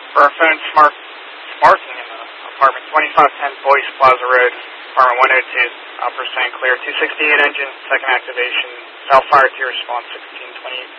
For our phone Martin in apartment 2510 Boyce Plaza Road, apartment 102, Alpha St. Clair, 268 engine, second activation, South Fire to response 1628.